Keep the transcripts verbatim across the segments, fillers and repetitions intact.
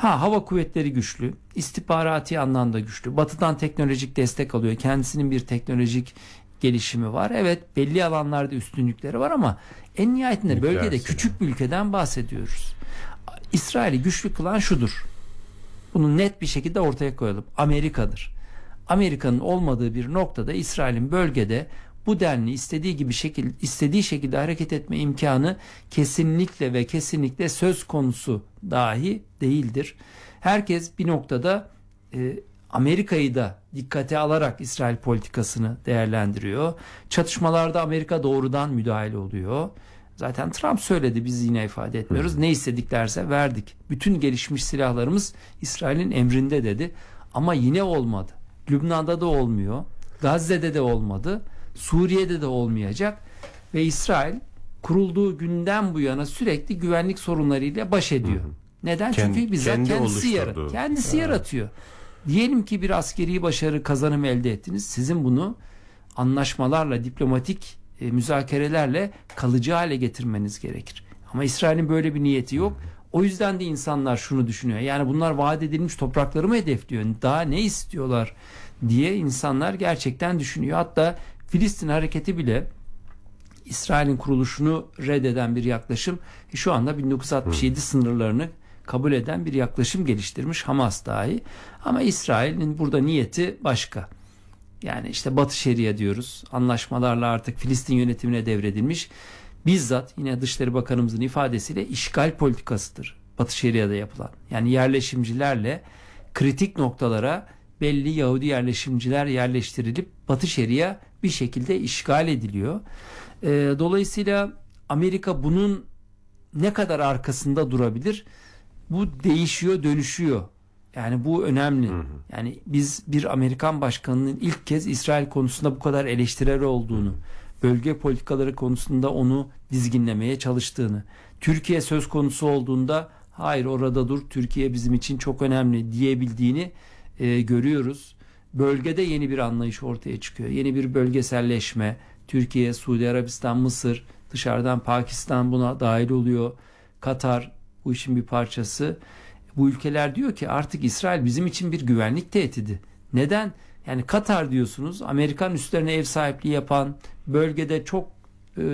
Ha, hava kuvvetleri güçlü, istihbarati anlamda güçlü, batıdan teknolojik destek alıyor, kendisinin bir teknolojik gelişimi var. Evet, belli alanlarda üstünlükleri var ama en nihayetinde Nükleer bölgede silah. küçük bir ülkeden bahsediyoruz. İsrail'i güçlü kılan şudur. Bunu net bir şekilde ortaya koyalım. Amerika'dır. Amerika'nın olmadığı bir noktada İsrail'in bölgede bu denli istediği gibi şekil, istediği şekilde hareket etme imkanı kesinlikle ve kesinlikle söz konusu dahi değildir. Herkes bir noktada e, Amerika'yı da dikkate alarak İsrail politikasını değerlendiriyor. Çatışmalarda Amerika doğrudan müdahale oluyor. Zaten Trump söyledi, biz yine ifade etmiyoruz. Ne istediklerse verdik. Bütün gelişmiş silahlarımız İsrail'in emrinde dedi. Ama yine olmadı. Lübnan'da da olmuyor. Gazze'de de olmadı. Suriye'de de olmayacak. Ve İsrail kurulduğu günden bu yana sürekli güvenlik sorunlarıyla baş ediyor. Hı hı. Neden? Kendi, Çünkü bizzat kendi kendisi, yarat kendisi evet. yaratıyor. Diyelim ki bir askeri başarı, kazanım elde ettiniz. Sizin bunu anlaşmalarla, diplomatik e, müzakerelerle kalıcı hale getirmeniz gerekir. Ama İsrail'in böyle bir niyeti yok. O yüzden de insanlar şunu düşünüyor. Yani bunlar vaat edilmiş toprakları mı hedefliyor? Daha ne istiyorlar diye insanlar gerçekten düşünüyor. Hatta Filistin hareketi bile İsrail'in kuruluşunu reddeden bir yaklaşım, şu anda bin dokuz yüz altmış yedi hmm. sınırlarını kabul eden bir yaklaşım geliştirmiş, Hamas dahi. Ama İsrail'in burada niyeti başka. Yani işte Batı Şeria diyoruz. Anlaşmalarla artık Filistin yönetimine devredilmiş. Bizzat yine Dışişleri Bakanımızın ifadesiyle işgal politikasıdır Batı Şeria'da yapılan. Yani yerleşimcilerle kritik noktalara belli Yahudi yerleşimciler yerleştirilip Batı Şeria bir şekilde işgal ediliyor. Ee, dolayısıyla Amerika bunun ne kadar arkasında durabilir? Bu değişiyor, dönüşüyor. Yani bu önemli. Hı hı. Yani biz bir Amerikan başkanının ilk kez İsrail konusunda bu kadar eleştirel olduğunu, bölge politikaları konusunda onu dizginlemeye çalıştığını, Türkiye söz konusu olduğunda hayır orada dur, Türkiye bizim için çok önemli diyebildiğini e, görüyoruz. Bölgede yeni bir anlayış ortaya çıkıyor. Yeni bir bölgeselleşme. Türkiye, Suudi Arabistan, Mısır, dışarıdan Pakistan buna dahil oluyor. Katar bu işin bir parçası. Bu ülkeler diyor ki artık İsrail bizim için bir güvenlik tehdidi. Neden? Yani Katar diyorsunuz, Amerikan üslerine ev sahipliği yapan, bölgede çok e,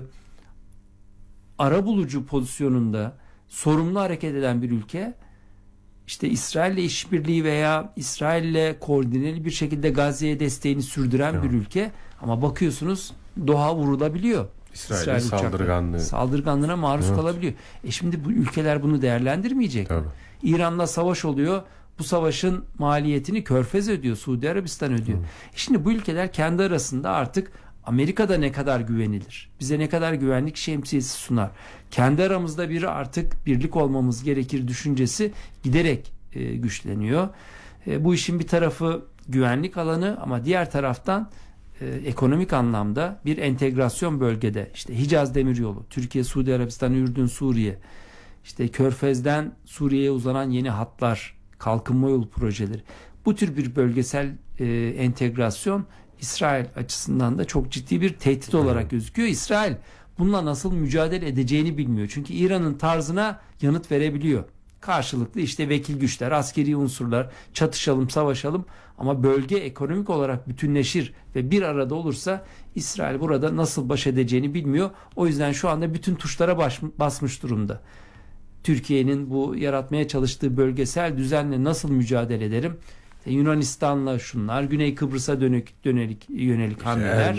arabulucu pozisyonunda sorumlu hareket eden bir ülke. İşte İsrail'le işbirliği veya İsrail'le koordineli bir şekilde Gazze'ye desteğini sürdüren evet. bir ülke. Ama bakıyorsunuz Doha vurulabiliyor. İsrail'in İsrail saldırganlığı. Saldırganlığına maruz evet. kalabiliyor. E şimdi bu ülkeler bunu değerlendirmeyecek mi? İran'la savaş oluyor. Bu savaşın maliyetini Körfez ödüyor. Suudi Arabistan ödüyor. Hı. E şimdi bu ülkeler kendi arasında artık Amerika'da ne kadar güvenilir? Bize ne kadar güvenlik şemsiyesi sunar? Kendi aramızda bir artık birlik olmamız gerekir düşüncesi giderek e, güçleniyor. E, bu işin bir tarafı güvenlik alanı ama diğer taraftan e, ekonomik anlamda bir entegrasyon bölgede. İşte Hicaz Demiryolu, Türkiye, Suudi Arabistan, Ürdün, Suriye, işte Körfez'den Suriye'ye uzanan yeni hatlar, kalkınma yolu projeleri. Bu tür bir bölgesel e, entegrasyon İsrail açısından da çok ciddi bir tehdit olarak gözüküyor. İsrail bununla nasıl mücadele edeceğini bilmiyor. Çünkü İran'ın tarzına yanıt verebiliyor. Karşılıklı işte vekil güçler, askeri unsurlar, çatışalım, savaşalım ama bölge ekonomik olarak bütünleşir ve bir arada olursa İsrail burada nasıl baş edeceğini bilmiyor. O yüzden şu anda bütün tuşlara baş, basmış durumda. Türkiye'nin bu yaratmaya çalıştığı bölgesel düzenle nasıl mücadele ederim? Yunanistan'la şunlar, Güney Kıbrıs'a dönük, dönelik yönelik hamleler,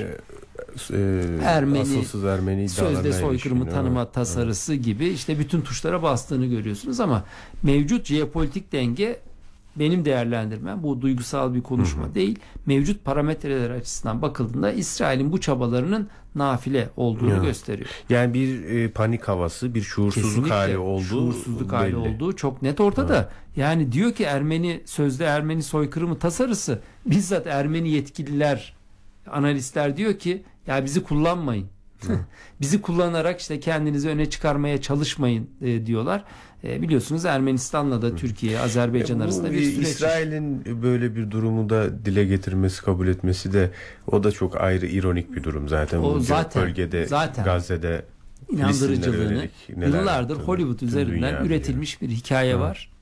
yani, e, Ermeni, asılsız Ermeni sözde soykırımı tanıma evet. tasarısı evet. gibi işte bütün tuşlara bastığını görüyorsunuz ama mevcut jeopolitik denge benim değerlendirmem, bu duygusal bir konuşma hı hı. değil, mevcut parametreler açısından bakıldığında İsrail'in bu çabalarının nafile olduğunu evet. gösteriyor. Yani bir e, panik havası, bir şuursuzluk Kesinlikle, hali olduğu şuursuzluk belli. hali olduğu çok net ortada. Evet. Yani diyor ki Ermeni sözde Ermeni soykırımı tasarısı, bizzat Ermeni yetkililer, analistler diyor ki ya bizi kullanmayın. Bizi kullanarak işte kendinizi öne çıkarmaya çalışmayın e, diyorlar. E, biliyorsunuz Ermenistan'la da Türkiye, Azerbaycan e, arasında bir süreç. İsrail'in böyle bir durumu da dile getirmesi, kabul etmesi de o da çok ayrı ironik bir durum zaten. O bu zaten bölgede, zaten Gazze'de inandırıcılığını yıllardır Hollywood üzerinden üretilmiş bir hikaye evet. var.